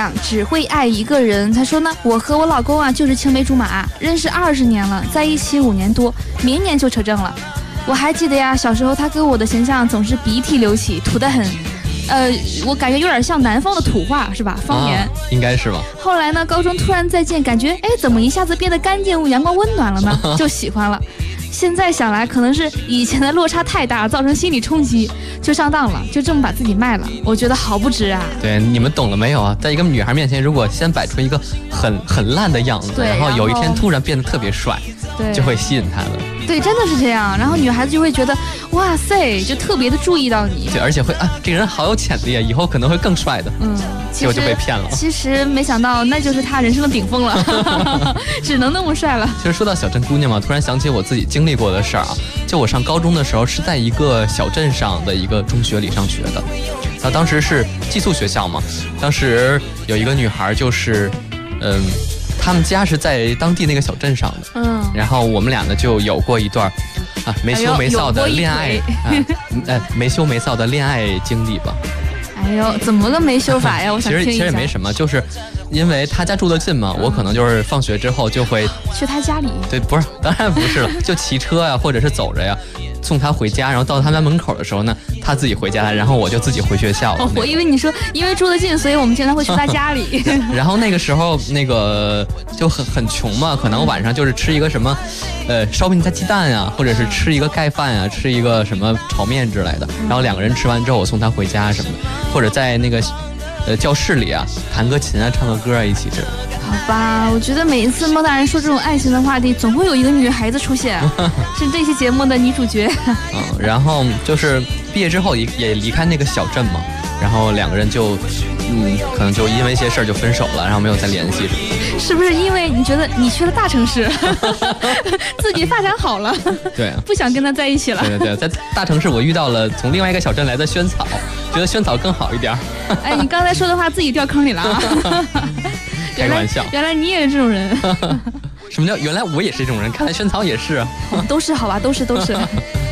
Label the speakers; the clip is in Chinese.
Speaker 1: 样，只会爱一个人。他说呢，我和我老公啊就是青梅竹马，认识20年了，在一起5年多，明年就扯证了。我还记得呀，小时候他给我的形象总是鼻涕流起，土得很。我感觉有点像南方的土话是吧？方言、
Speaker 2: 应该是吧。
Speaker 1: 后来呢，高中突然再见，感觉怎么一下子变得干净、阳光温暖了呢？就喜欢了。现在想来，可能是以前的落差太大，造成心理冲击，就上当了，就这么把自己卖了。我觉得好不值啊！
Speaker 2: 对，你们懂了没有啊？在一个女孩面前，如果先摆出一个很烂的样子，然后有一天突然变得特别帅，就会吸引她的。
Speaker 1: 对，真的是这样。然后女孩子就会觉得，哇塞，就特别的注意到你。
Speaker 2: 对，而且会这个人好有潜力啊，以后可能会更帅的。结果就被骗了。
Speaker 1: 其实没想到，那就是他人生的顶峰了，只能那么帅了。
Speaker 2: 其实说到小镇姑娘嘛，突然想起我自己经历过的事儿啊。就我上高中的时候是在一个小镇上的一个中学里上学的，那当时是寄宿学校嘛。当时有一个女孩，就是他们家是在当地那个小镇上的，然后我们俩呢就有过一段没羞没臊的恋爱，没羞没臊的恋爱经历吧。
Speaker 1: 哎呦，怎么个没羞法呀？我想听一下。
Speaker 2: 其实也没什么，就是因为他家住得近嘛，我可能就是放学之后就会
Speaker 1: 去他家里。
Speaker 2: 对，不是，当然不是了，就骑车呀，或者是走着呀，送他回家。然后到他家门口的时候呢，他自己回家，然后我就自己回学校了。
Speaker 1: 我以为你说因为住得近，所以我们经常会去他家里。
Speaker 2: 然后那个时候就很穷嘛，可能晚上就是吃一个什么烧饼加鸡蛋呀，或者是吃一个盖饭呀，吃一个什么炒面之类的。然后2个人吃完之后，我送他回家什么的，或者在那个教室里啊弹个琴啊，唱个歌啊，一起吃。
Speaker 1: 好吧，我觉得每一次猫大人说这种爱情的话题，总会有一个女孩子出现，是这期节目的女主角。
Speaker 2: 然后就是毕业之后也离开那个小镇嘛，然后2个人就可能就因为一些事儿就分手了，然后没有再联系什么的。
Speaker 1: 是不是因为你觉得你去了大城市，自己发展好了，
Speaker 2: 对，
Speaker 1: 不想跟他在一起了？
Speaker 2: 对，在大城市我遇到了从另外一个小镇来的萱草，觉得萱草更好一点。
Speaker 1: 你刚才说的话自己掉坑里了啊！
Speaker 2: 开个玩笑，
Speaker 1: 原来你也是这种人。
Speaker 2: 什么叫原来我也是这种人？看来萱草也是啊。
Speaker 1: 都是好吧，都是。